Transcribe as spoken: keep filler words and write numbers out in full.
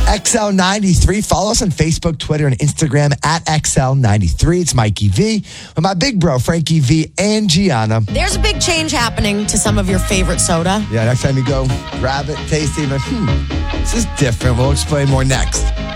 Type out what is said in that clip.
X L ninety-three. Follow us on Facebook, Twitter, and Instagram at X L ninety-three. It's Mikey V with my big bro, Frankie V and Gianna. There's a big change happening to some of your favorite soda. Yeah, next time you go, grab it, taste it, but hmm, this is different. We'll explain more next.